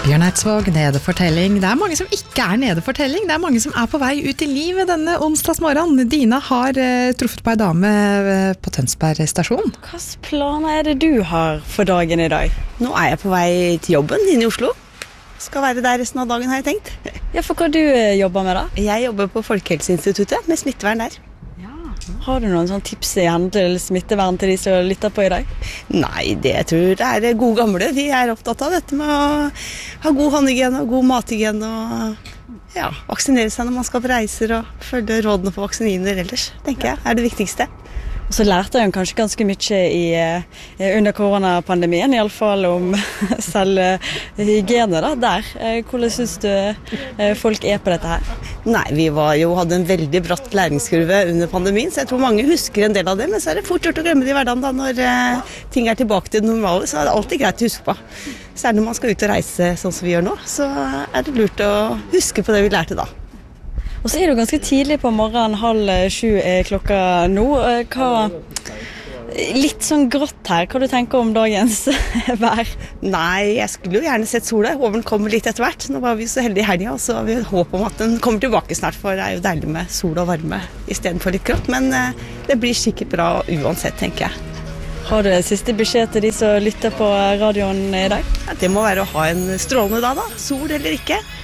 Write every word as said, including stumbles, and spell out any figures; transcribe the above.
Bjørn Eidsvåg, Nede-fortelling. Det er mange som ikke er Nede-fortelling. Det er mange som er på vei ut i livet denne onsdagsmorgen. Dina har uh, truffet på en dame uh, på Tønsberg stasjon. Hva planer er det du har for dagen i dag? Nå er jeg på vei til jobben inne i Oslo. Skal være der resten av dagen, har jeg tenkt. Ja, for hva du uh, jobber med da? Jeg jobber på Folkehelseinstituttet med smittevern der. Har du noen sånn tips igjen til smittevern til de som lytter på i dag? Nei, det jeg tror det er gode gamle. Vi er opptatt av dette med å ha god håndhygiene og god mathygiene og ja, vaksinere seg når man skal på reiser og følge rådene på vaksiner ellers, tenker jeg, er det viktigste. Og så lærte jeg kanskje ganske mye i, under koronapandemien, i alle fall om selv hygiene da, der. Hvordan synes du folk er på dette her? Nei, vi var jo, hadde en veldig bratt læringskurve under pandemien, så jeg tror mange husker en del av det, men så er det fort gjort å glemme det i hverdagen da, når eh, ting er tilbake til det normale, så er det alltid greit å huske på. Særlig når man skal ut og reise sånn som vi gjør nå, så er det lurt å huske på det vi lærte da. Og så er du ganske tidlig på morgenen, halv sju er klokka nå. Hva, litt sånn grått her, hva du tenker om dagens vær? Nei, jeg skulle jo gjerne sett sola. Jeg håper den kommer litt etter hvert. Nå var vi så heldige i helgen, og så har vi håp om at den kommer tilbake snart, for det er jo deilig med sol og varme i stedet for litt grått. Men eh, det blir sikkert bra uansett, tenker jeg. Har du siste beskjed til de som lytter på radioen i dag? Ja, det må være å ha en strålende dag da, sol eller ikke.